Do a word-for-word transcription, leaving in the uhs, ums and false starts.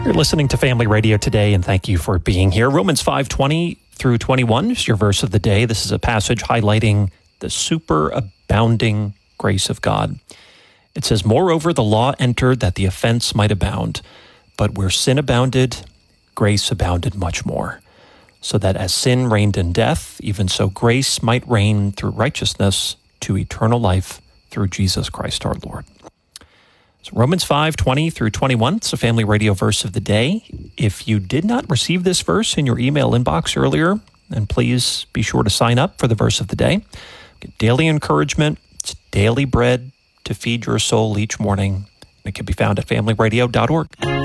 You're listening to Family Radio today, and thank you for being here. Romans five twenty through twenty-one is your verse of the day. This is a passage highlighting the superabounding grace of God. It says, "Moreover, the law entered that the offense might abound, but where sin abounded, grace abounded much more. So that as sin reigned in death, even so grace might reign through righteousness to eternal life through Jesus Christ our Lord." So Romans five twenty through twenty-one, it's a Family Radio verse of the day. If you did not receive this verse in your email inbox earlier, then please be sure to sign up for the verse of the day. Get daily encouragement. It's daily bread to feed your soul each morning. It can be found at family radio dot org.